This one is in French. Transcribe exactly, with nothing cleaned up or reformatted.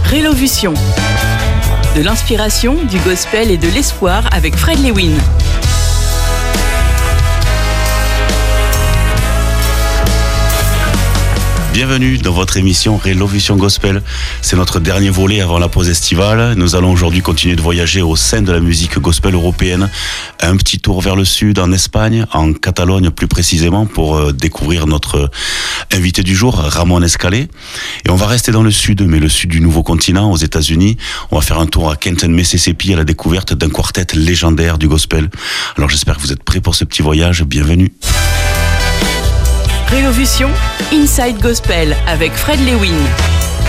Rélovution. De l'inspiration, du gospel et de l'espoir avec Fred Lewin. Bienvenue dans votre émission Rélovution Gospel. C'est notre dernier volet avant la pause estivale. Nous allons aujourd'hui continuer de voyager au sein de la musique gospel européenne. Un petit tour vers le sud, en Espagne, en Catalogne plus précisément, pour découvrir notre invité du jour, Ramon Escalé. Et on va rester dans le sud, mais le sud du nouveau continent, aux États-Unis. On va faire un tour à Kenton, Mississippi, à la découverte d'un quartet légendaire du gospel. Alors j'espère que vous êtes prêts pour ce petit voyage. Bienvenue. Rélovution, Inside Gospel avec Fred Lewin.